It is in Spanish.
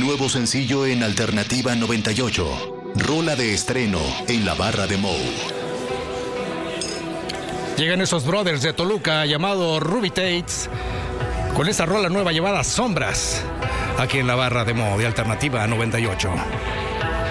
Nuevo sencillo en Alternativa 98. Rola de estreno en la barra de Moe. Llegan esos brothers de Toluca llamados Ruby Tates con esta rola nueva llamada Sombras, aquí en la barra de Moe de Alternativa 98.